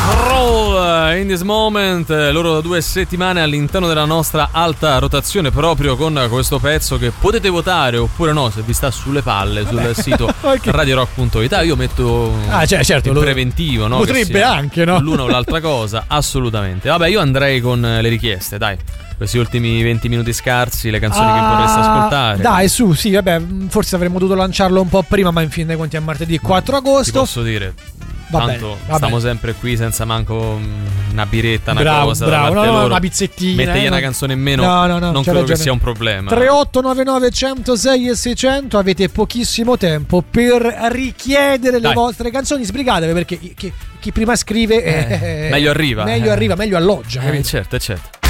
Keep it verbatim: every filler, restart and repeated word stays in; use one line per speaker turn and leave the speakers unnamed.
Roll in this moment, loro da due settimane all'interno della nostra alta rotazione, proprio con questo pezzo che potete votare oppure no se vi sta sulle palle. Vabbè. Sul sito okay. radio rock punto it. Io metto
ah, cioè, certo,
il
lo...
preventivo, no?
Potrebbe anche, no?
L'una o l'altra cosa, assolutamente. Vabbè, io andrei con le richieste, dai. Questi ultimi venti minuti scarsi, le canzoni ah, che vorreste ascoltare.
Dai, su, sì, vabbè, forse avremmo dovuto lanciarlo un po' prima, ma in fin dei conti è martedì quattro agosto.
Ti posso dire, va tanto bene, va stiamo bene. Sempre qui senza manco una biretta, una
bravo,
cosa
bravo,
da parte
no,
loro.
Una pizzettina.
Mettegli
eh,
una
no.
canzone in meno,
no, no, no,
non credo ragione. Che sia un problema.
tre otto nove nove uno zero sei e seicento, avete pochissimo tempo per richiedere
Dai.
le vostre canzoni, sbrigatevi perché chi, chi prima scrive
eh, eh, meglio arriva.
Meglio
eh.
arriva, meglio alloggia.
Eh, certo, certo.